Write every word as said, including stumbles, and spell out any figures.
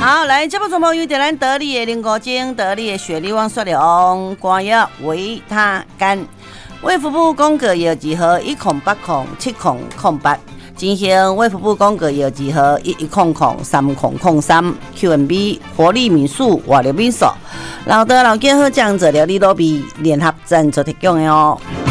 好，来，节目中朋友点咱得力的灵果精、得力的雪利旺刷疗、光药维他甘。卫福部公告药字号一空八空七空空八，进行卫福部公告药字号一一空空三空空三 Q M B 活力民宿活力民宿，老的老健好酱做料理都比联合赞助提供的哦。